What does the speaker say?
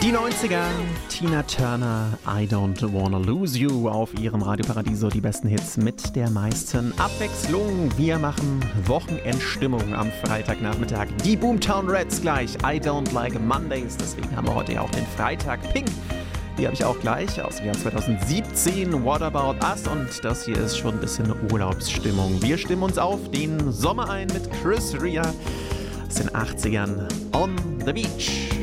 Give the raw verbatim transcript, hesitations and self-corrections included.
Die neunziger, Tina Turner, I Don't Wanna Lose You auf ihrem Radio Paradiso, die besten Hits mit der meisten Abwechslung. Wir machen Wochenendstimmung am Freitagnachmittag. Die Boomtown Rats gleich, I Don't Like Mondays, deswegen haben wir heute ja auch den Freitag. Pink, die habe ich auch gleich aus dem Jahr zweitausendsiebzehn, What About Us, und das hier ist schon ein bisschen Urlaubsstimmung. Wir stimmen uns auf den Sommer ein mit Chris Rea aus den achtzigern, On the Beach.